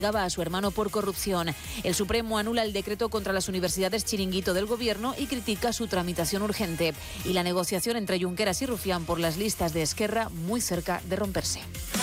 a su hermano por corrupción. El Supremo anula el decreto contra las universidades chiringuito del Gobierno y critica su tramitación urgente. Y la negociación entre Junqueras y Rufián por las listas de Esquerra muy cerca de romperse.